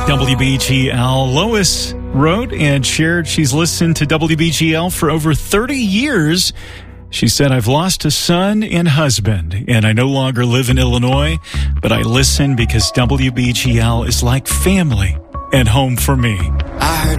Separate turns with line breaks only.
WBGL. Lois wrote and shared she's listened to WBGL for over 30 years. She said, I've lost a son and husband, and I no longer live in Illinois, but I listen because WBGL is like family and home for me.
I heard